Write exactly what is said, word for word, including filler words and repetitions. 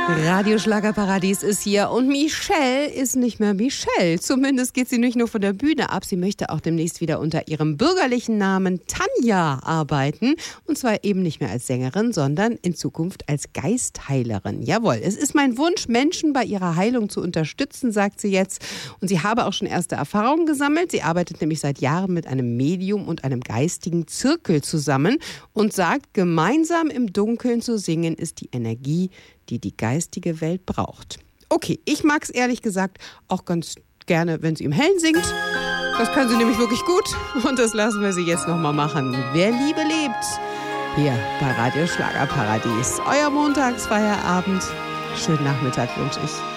Radio Schlagerparadies ist hier und Michelle ist nicht mehr Michelle. Zumindest geht sie nicht nur von der Bühne ab, sie möchte auch demnächst wieder unter ihrem bürgerlichen Namen Tanja arbeiten. Und zwar eben nicht mehr als Sängerin, sondern in Zukunft als Geistheilerin. Jawohl, es ist mein Wunsch, Menschen bei ihrer Heilung zu unterstützen, sagt sie jetzt. Und sie habe auch schon erste Erfahrungen gesammelt. Sie arbeitet nämlich seit Jahren mit einem Medium und einem geistigen Zirkel zusammen und sagt, gemeinsam im Dunkeln zu singen ist die Energie, die die geistige Welt braucht. Okay, ich mag es ehrlich gesagt auch ganz gerne, wenn sie im Hellen singt. Das kann sie nämlich wirklich gut und das lassen wir sie jetzt nochmal machen. Wer Liebe lebt, hier bei Radio Schlagerparadies. Euer Montagsfeierabend. Schönen Nachmittag wünsche ich.